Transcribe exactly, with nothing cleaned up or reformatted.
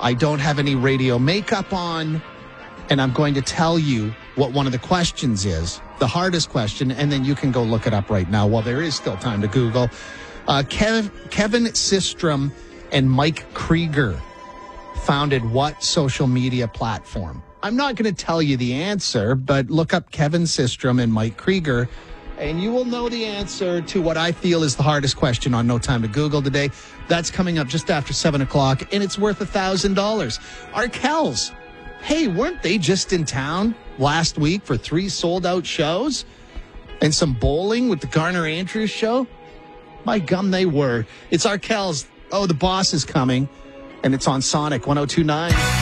I don't have any radio makeup on, and I'm going to tell you what one of the questions is, the hardest question, and then you can go look it up right now while there is still time to Google. Uh, Kev, Kevin Systrom and Mike Krieger founded what social media platform? I'm not going to tell you the answer, but look up Kevin Systrom and Mike Krieger, and you will know the answer to what I feel is the hardest question on No Time to Google today. That's coming up just after seven o'clock, and it's worth one thousand dollars. Arkells, hey, weren't they just in town last week for three sold-out shows? And some bowling with the Garner Andrews show? My gum, they were. It's Arkells. Oh, the boss is coming, and it's on Sonic one oh two point nine.